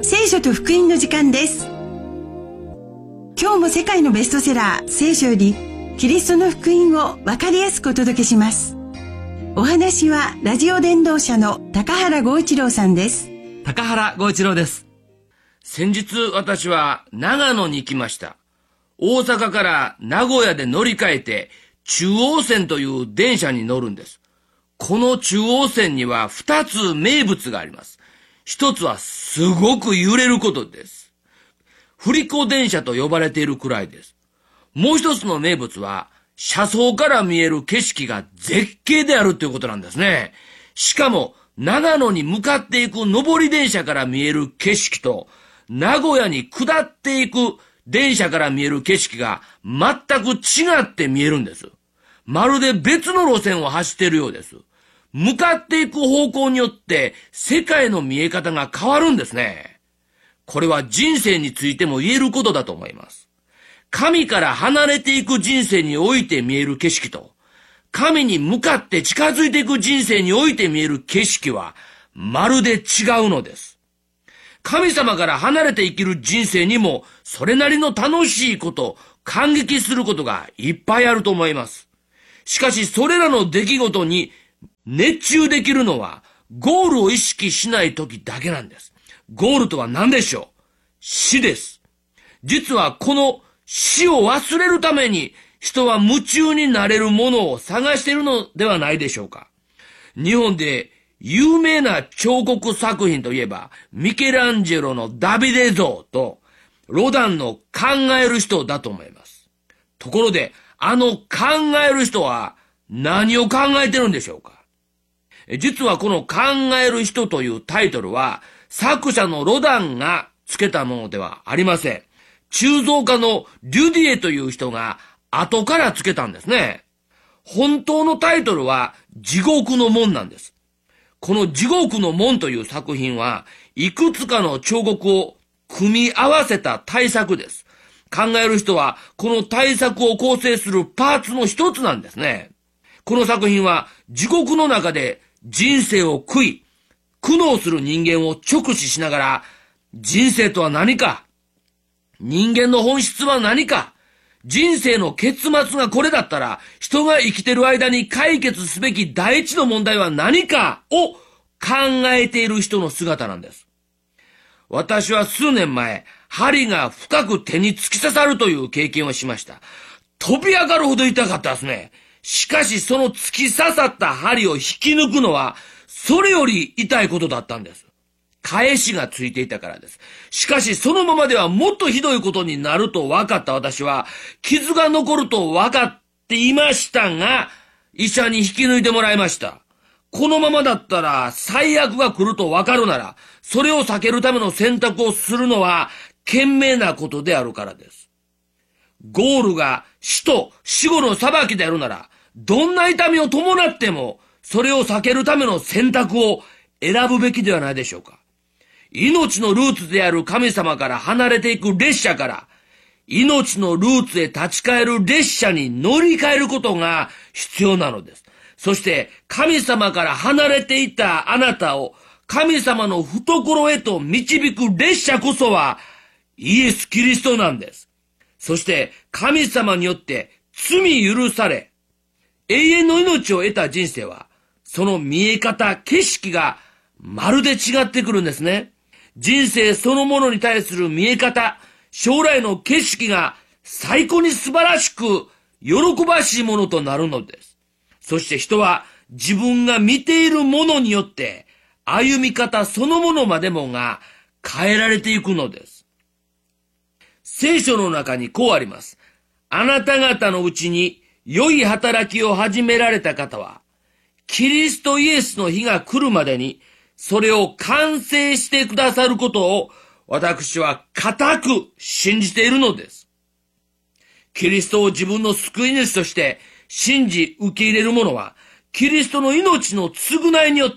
聖書と福音の時間です。今日も世界のベストセラー聖書よりキリストの福音を分かりやすくお届けします。お話はラジオ伝道者の高原剛一郎さんです。 高原剛一郎です。先日私は長野に行きました。大阪から名古屋で乗り換えて中央線という電車に乗るんです。この中央線には2つ名物があります。一つはすごく揺れることです。振り子電車と呼ばれているくらいです。もう一つの名物は車窓から見える景色が絶景であるということなんですね。しかも長野に向かっていく上り電車から見える景色と名古屋に下っていく電車から見える景色が全く違って見えるんです。まるで別の路線を走っているようです。向かっていく方向によって世界の見え方が変わるんですね。これは人生についても言えることだと思います。神から離れていく人生において見える景色と、神に向かって近づいていく人生において見える景色はまるで違うのです。神様から離れて生きる人生にもそれなりの楽しいこと、感激することがいっぱいあると思います。しかしそれらの出来事に熱中できるのはゴールを意識しない時だけなんです。ゴールとは何でしょう？死です。実はこの死を忘れるために人は夢中になれるものを探しているのではないでしょうか。日本で有名な彫刻作品といえばミケランジェロのダビデ像とロダンの考える人だと思います。ところであの考える人は何を考えてるんでしょうか。実はこの考える人というタイトルは作者のロダンがつけたものではありません。鋳造家のリュディエという人が後からつけたんですね。本当のタイトルは地獄の門なんです。この地獄の門という作品はいくつかの彫刻を組み合わせた大作です。考える人はこの大作を構成するパーツの一つなんですね。この作品は地獄の中で人生を悔い、苦悩する人間を直視しながら、人生とは何か、人間の本質は何か、人生の結末がこれだったら、人が生きてる間に解決すべき第一の問題は何かを考えている人の姿なんです。私は数年前、針が深く手に突き刺さるという経験をしました。飛び上がるほど痛かったですね。しかしその突き刺さった針を引き抜くのは、それより痛いことだったんです。返しがついていたからです。しかしそのままではもっとひどいことになると分かった私は、傷が残ると分かっていましたが、医者に引き抜いてもらいました。このままだったら最悪が来ると分かるなら、それを避けるための選択をするのは賢明なことであるからです。ゴールが死と死後の裁きであるなら、どんな痛みを伴っても、それを避けるための選択を選ぶべきではないでしょうか。命のルーツである神様から離れていく列車から、命のルーツへ立ち返る列車に乗り換えることが必要なのです。そして神様から離れていたあなたを神様の懐へと導く列車こそはイエス・キリストなんです。そして神様によって罪許され、永遠の命を得た人生は、その見え方、景色がまるで違ってくるんですね。人生そのものに対する見え方、将来の景色が最高に素晴らしく喜ばしいものとなるのです。そして人は自分が見ているものによって歩み方そのものまでもが変えられていくのです。聖書の中にこうあります。あなた方のうちに良い働きを始められた方は、キリストイエスの日が来るまでに、それを完成してくださることを、私は固く信じているのです。キリストを自分の救い主として信じ受け入れる者は、キリストの命の償いによって、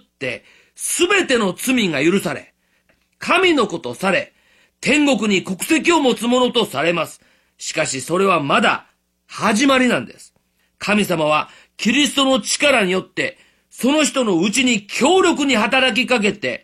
すべての罪が許され、神の子とされ、天国に国籍を持つ者とされます。しかしそれはまだ始まりなんです。神様はキリストの力によってその人のうちに強力に働きかけて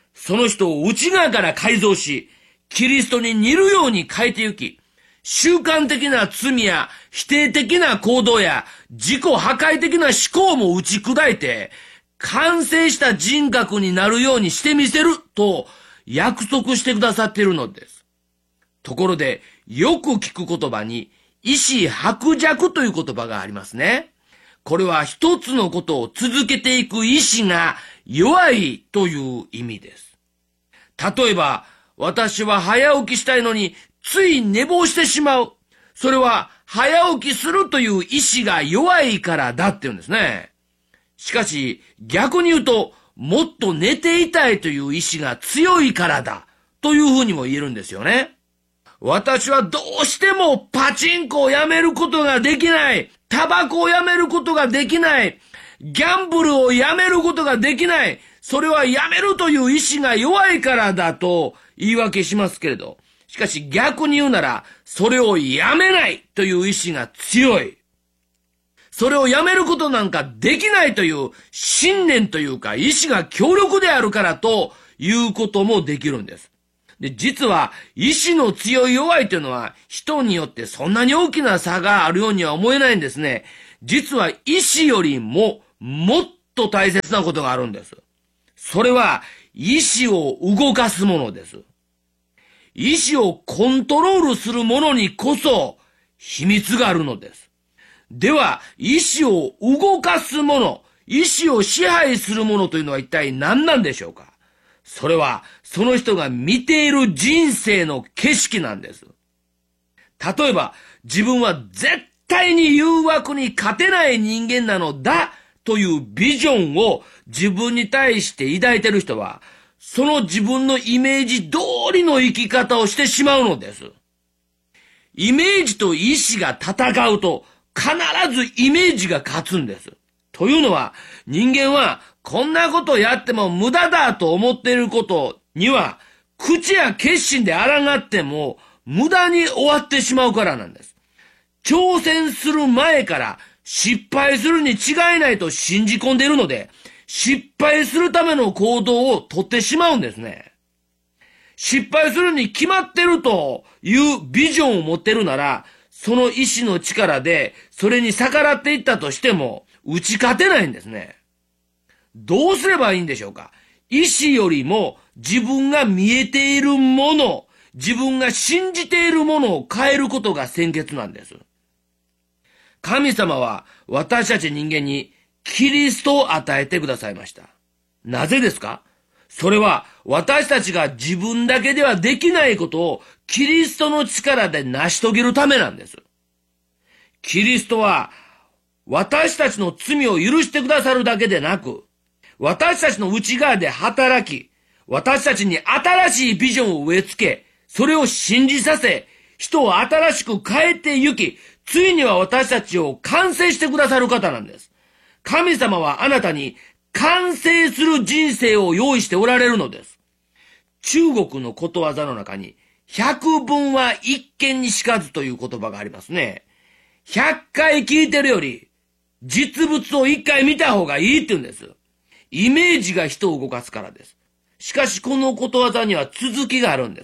その人を内側から改造し、キリストに似るように変えてゆき、習慣的な罪や否定的な行動や自己破壊的な思考も打ち砕いて、完成した人格になるようにしてみせると約束してくださっているのです。ところで、よく聞く言葉に、意志薄弱という言葉がありますね。これは一つのことを続けていく意志が弱いという意味です。例えば、私は早起きしたいのについ寝坊してしまう。それは早起きするという意志が弱いからだって言うんですね。しかし逆に言うと、もっと寝ていたいという意志が強いからだというふうにも言えるんですよね。私はどうしてもパチンコをやめることができない。タバコをやめることができない。ギャンブルをやめることができない。それはやめるという意志が弱いからだと言い訳しますけれど、しかし逆に言うなら、それをやめないという意志が強い。それをやめることなんかできないという信念というか意志が強力であるからということもできるんです。で、実は意志の強い弱いというのは人によってそんなに大きな差があるようには思えないんですね。実は意志よりももっと大切なことがあるんです。それは意志を動かすものです。意志をコントロールするものにこそ秘密があるのです。では、意志を動かすもの、意志を支配するものというのは一体何なんでしょうか？それは、その人が見ている人生の景色なんです。例えば、自分は絶対に誘惑に勝てない人間なのだというビジョンを自分に対して抱いている人は、その自分のイメージ通りの生き方をしてしまうのです。イメージと意志が戦うと、必ずイメージが勝つんです。というのは、人間はこんなことやっても無駄だと思っていることには、口や決心で抗っても無駄に終わってしまうからなんです。挑戦する前から失敗するに違いないと信じ込んでいるので、失敗するための行動をとってしまうんですね。失敗するに決まってるというビジョンを持ってるなら、その意志の力でそれに逆らっていったとしても打ち勝てないんですね。どうすればいいんでしょうか？意志よりも自分が見えているもの、自分が信じているものを変えることが先決なんです。神様は私たち人間にキリストを与えてくださいました。なぜですか？それは私たちが自分だけではできないことをキリストの力で成し遂げるためなんです。キリストは私たちの罪を許してくださるだけでなく、私たちの内側で働き、私たちに新しいビジョンを植え付け、それを信じさせ、人を新しく変えてゆき、ついには私たちを完成してくださる方なんです。神様はあなたに完成する人生を用意しておられるのです。中国のことわざの中に、百聞は一見にしかずという言葉がありますね。100回聞いてるより、実物を1回見た方がいいって言うんです。イメージが人を動かすからです。しかしこのことわざには続きがあるんです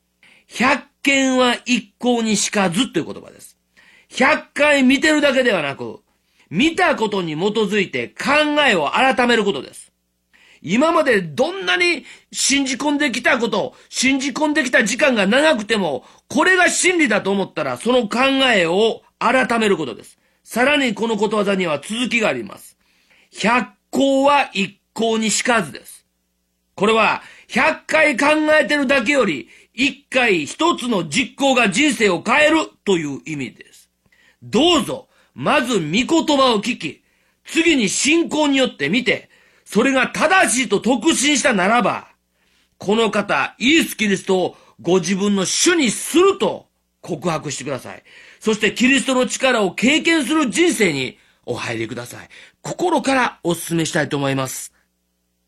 。100見は一向にしかずという言葉です。100回見てるだけではなく、見たことに基づいて考えを改めることです。今までどんなに信じ込んできたこと、信じ込んできた時間が長くても、これが真理だと思ったら、その考えを改めることです。さらにこのことわざには続きがあります。100行は一向にしかずです。これは100回考えてるだけより、1回一つの実行が人生を変えるという意味です。どうぞ、まず御言葉を聞き、次に信仰によって見て、それが正しいと確信したならば、この方、イエス・キリストをご自分の主にすると告白してください。そしてキリストの力を経験する人生にお入りください。心からお勧めしたいと思います。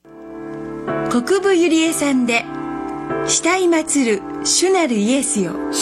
国分ゆりえさんで、慕い祭る主なるイエスよ。